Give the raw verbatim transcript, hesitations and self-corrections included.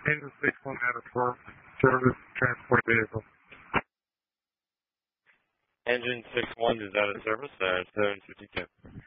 Engine six one out of four, service transport vehicle. Engine six one is out of service, uh, seven fifty-two.